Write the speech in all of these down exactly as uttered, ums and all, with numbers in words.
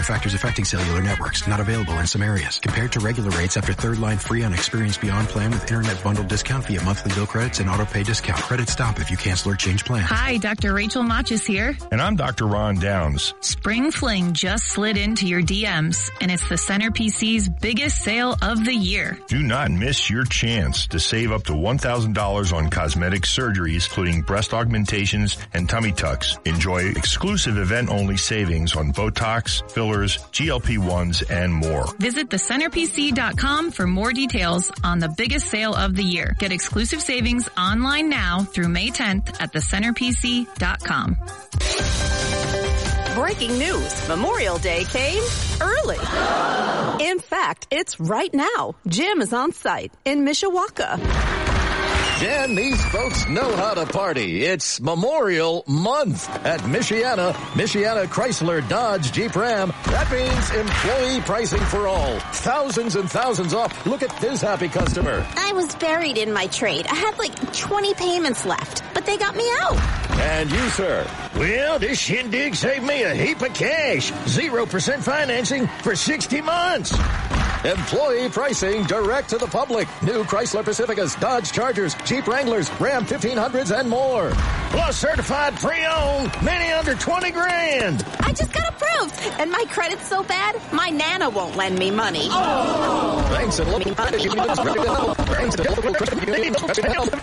factors affecting cellular networks. Not available in some areas. Compared to regular rates after third line free on Experience Beyond plan with internet bundle discount via monthly bill credits and auto pay discount. Credit stop if you cancel or change plan. Hi, Doctor Rachel Machis here. And I'm Doctor Ron Downs. Spring Fling just slid into your D Ms, and it's the Center P C's biggest sale of the year. Do not miss your chance to save up to one thousand dollars on cosmetic surgeries, including breast augmentations and tummy tucks. Enjoy exclusive event-only savings on Botox, fillers, G L P ones, and more. Visit the center p c dot com for more details on the biggest sale of the year. Get exclusive savings online now through May tenth at the center p c dot com. Breaking news. Memorial Day came early. In fact, it's right now. Jim is on site in Mishawaka. Jen, these folks know how to party. It's Memorial Month at Michiana, Michiana Chrysler Dodge Jeep Ram. That means employee pricing for all. Thousands and thousands off. Look at this happy customer. I was buried in my trade. I had like twenty payments left, but they got me out. And you, sir? Well, this shindig saved me a heap of cash. Zero percent financing for sixty months. Employee pricing direct to the public. New Chrysler Pacificas, Dodge Chargers, Jeep Wranglers, Ram fifteen hundreds, and more. Plus certified pre-owned, many under twenty grand. I just got approved, and my credit's so bad, my Nana won't lend me money. Oh. Thanks and local credit unions ready to help. Thanks to local credit unions ready to help.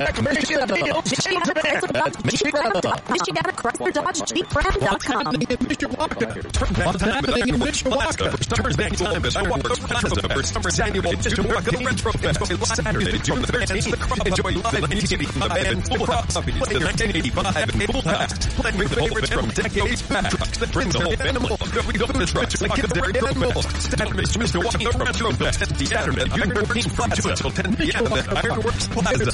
Michiana Chrysler Dodge Jeep Ram dot com. First summer annual Mishawaka Retro Fest Saturday, June the thirteenth. Enjoy live music from the band Full House Puppies, the nineteen eighty-five and Full Past. Playing the favorites from decades back. Trucks that bring the whole family. We go to the trucks like kids every animals. Saturday, Mishawaka Retro Fest. Saturday, June thirteenth, Plaza till ten p.m. at Ironworks Plaza.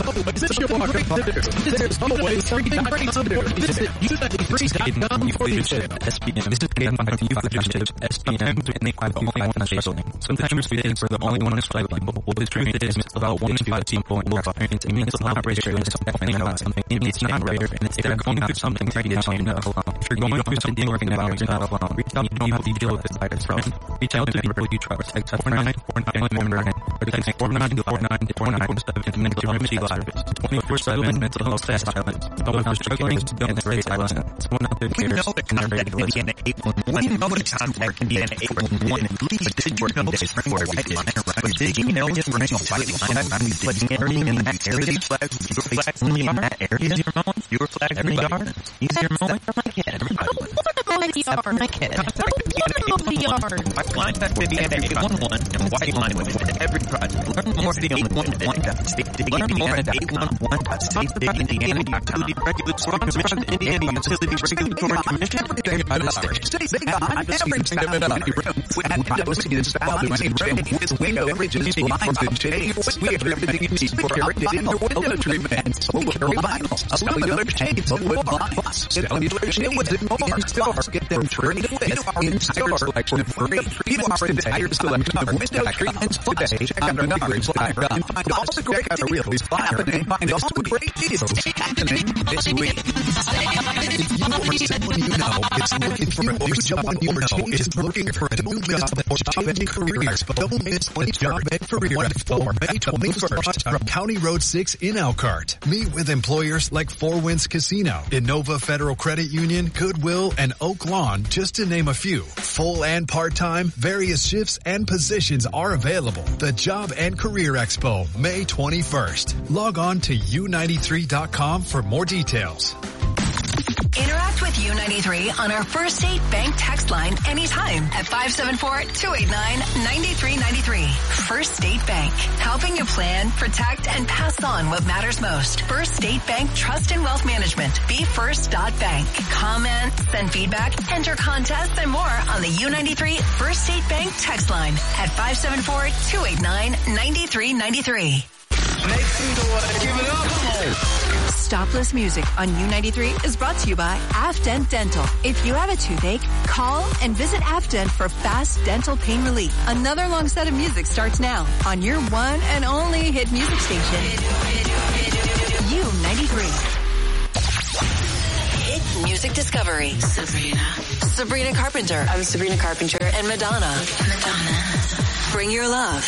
There's always something great to do. Visit U ninety-three dot com for the show. S P M. This is P M five fugitives. S P M. Sometimes we think we're the only one who's flight people. Well, the truth is, it's about one in five people will experience a meaningful operation and something about something. Maybe it's not right, and if they're going through something, try to get you know alone. If you're going through something working about, you're not alone. Reach out, you don't have to deal with this virus from. Reach out to people you trust. Text four nine four nine member or text four nine four nine four nine four seven mental health virus. twenty-four seven mental health silence. Don't have struggling, don't raise silence. Someone out there cares. We know the time where Indiana eight one one and least did work on this framework right line right did you know this original white line I'm putting everything in that area flag your flag only in that area your mowing your flag in the yard easier mowing for my kid everybody for my kid the yard white line that would be at eight one one and white line with every project learn more at the only one one dot state learn more at eight one one dot state Indiana utility regulatory commission Indiana utility regulatory commission states they got everything that we room with installed with window bridges, lines, and shades. We have everything you need for everything. Window treatment, solar vinyls, cellular shades, solar glass, cellular shields, and more. Stars get them treated with in-store selection free. You are entire selection of window treatments today. Check out our numbers flyer and find all the great other wheels happening. Find all the great deals happening this week. If you or someone you know is looking for a new job, you know is looking for a new job or changing careers, don't miss a job and career for May twenty-first from County Road six in Elkhart. Meet with employers like Four Winds Casino, Innova Federal Credit Union, Goodwill, and Oak Lawn, just to name a few. Full and part-time, various shifts and positions are available. The Job and Career Expo, May twenty-first. Log on to U ninety-three dot com for more details. Interact with U ninety-three on our First State Bank text line anytime at five seven four, two eight nine, nine three nine three. First State Bank, helping you plan, protect, and pass on what matters most. First State Bank Trust and Wealth Management. Be first dot bank. Comment, send feedback, enter contests, and more on the U ninety-three First State Bank text line at five seven four, two eight nine, nine three nine three. Make some noise. Give it up. Stopless Music on U ninety-three is brought to you by Afdent Dental. If you have a toothache, call and visit Afdent for fast dental pain relief. Another long set of music starts now on your one and only hit music station. U ninety-three. Hit Music Discovery. Sabrina. Sabrina Carpenter. I'm Sabrina Carpenter. And Madonna. Madonna. Bring your love.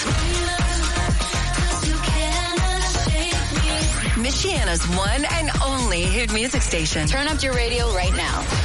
Michiana's one and only hit music station. Turn up your radio right now.